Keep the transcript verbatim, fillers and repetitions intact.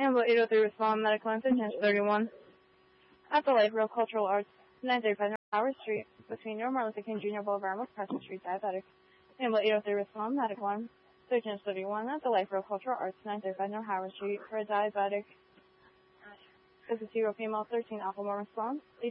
Amble eight oh three Islam Medical Institute, thirty-one. Afterlife Real Cultural Arts, nine thirty-five North Howard Street, between Your Martin Luther King Junior Boulevard, West Preston Street, diabetic. Amble eight oh three Islam Medical, thirteen thirty-one. Afterlife Real Cultural Arts, nine thirty-five North Howard Street, for a diabetic. This is zero female, thirteen Alpha Mormon Islam.